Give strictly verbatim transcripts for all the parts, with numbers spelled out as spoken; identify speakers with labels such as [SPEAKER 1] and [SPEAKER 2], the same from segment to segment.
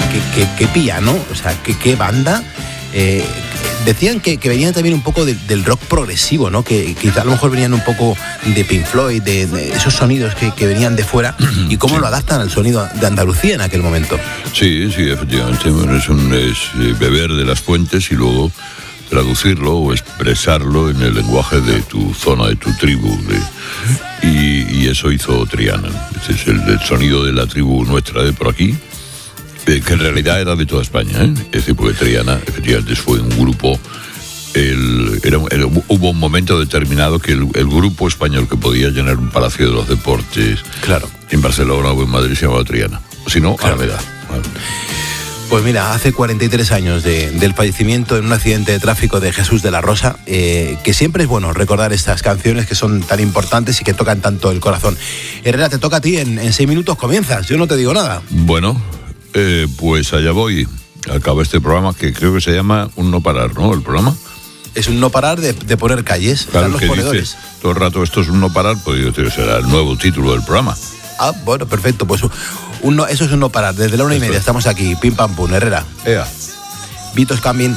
[SPEAKER 1] que, que, que pilla, ¿no? O sea, que qué banda. Eh, decían que, que venían también un poco de, del rock progresivo, ¿no? Que quizá a lo mejor venían un poco de Pink Floyd, de, de esos sonidos que, que venían de fuera, y cómo
[SPEAKER 2] sí.
[SPEAKER 1] lo adaptan al sonido de Andalucía en aquel momento.
[SPEAKER 2] Sí, sí, efectivamente. Bueno, es, un, es beber de las fuentes y luego traducirlo o expresarlo en el lenguaje de tu zona, de tu tribu. De, y, y eso hizo Triana. Este es el, el sonido de la tribu nuestra de por aquí, que en realidad era de toda España, ¿eh? Es decir, porque Triana efectivamente fue un grupo, el, era, era, hubo un momento determinado que el, el grupo español que podía llenar un palacio de los deportes,
[SPEAKER 1] claro,
[SPEAKER 2] en Barcelona o en Madrid, se llamaba Triana, o si no,
[SPEAKER 1] claro.
[SPEAKER 2] Alameda. Bueno.
[SPEAKER 1] Pues mira, hace cuarenta y tres años de, del fallecimiento en un accidente de tráfico de Jesús de la Rosa, eh, que siempre es bueno recordar estas canciones que son tan importantes y que tocan tanto el corazón. Herrera, te toca a ti, en, en seis minutos comienzas, yo no te digo nada.
[SPEAKER 2] Bueno, eh, pues allá voy. Acaba este programa que creo que se llama Un No Parar, ¿no? El programa.
[SPEAKER 1] Es un no parar de, de poner calles,
[SPEAKER 2] Claro,
[SPEAKER 1] están los
[SPEAKER 2] que
[SPEAKER 1] ponedores.
[SPEAKER 2] dice todo el rato esto es un no parar, pues yo creo que será el nuevo título del programa.
[SPEAKER 1] Ah, bueno, perfecto, pues un no, eso es un no parar. Desde la una y media estamos aquí, pim pam pum, Herrera.
[SPEAKER 2] Ea.
[SPEAKER 1] Vitos Camin.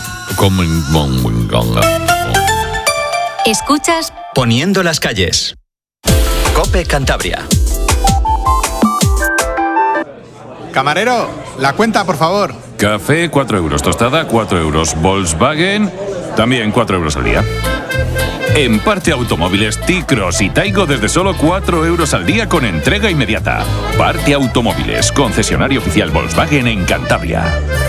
[SPEAKER 3] Escuchas
[SPEAKER 4] Poniendo las calles. COPE Cantabria.
[SPEAKER 5] Camarero, la cuenta, por favor.
[SPEAKER 6] Café, cuatro euros. Tostada, cuatro euros. Volkswagen, también cuatro euros al día. En Parte Automóviles, T-Cross y Taigo desde solo cuatro euros al día con entrega inmediata. Parte Automóviles, concesionario oficial Volkswagen en Cantabria.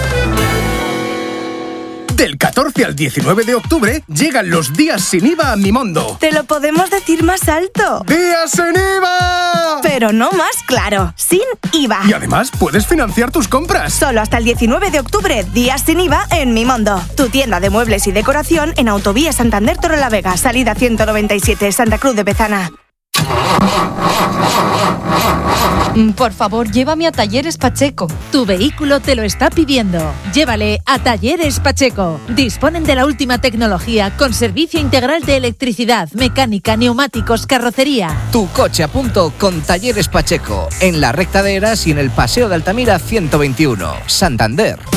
[SPEAKER 7] Del catorce al diecinueve de octubre llegan los días sin I V A a Mimondo.
[SPEAKER 8] Te lo podemos decir más alto.
[SPEAKER 7] ¡Días sin I V A!
[SPEAKER 8] Pero no más claro, sin I V A.
[SPEAKER 7] Y además puedes financiar tus compras.
[SPEAKER 8] Solo hasta el diecinueve de octubre, días sin I V A en Mimondo. Tu tienda de muebles y decoración en Autovía Santander Torrelavega, salida ciento noventa y siete, Santa Cruz de Bezana.
[SPEAKER 9] Por favor, llévame a Talleres Pacheco. Tu vehículo te lo está pidiendo. Llévale a Talleres Pacheco. Disponen de la última tecnología con servicio integral de electricidad, mecánica, neumáticos, carrocería.
[SPEAKER 10] Tu coche a punto con Talleres Pacheco. En la recta de Eras y en el Paseo de Altamira ciento veintiuno, Santander.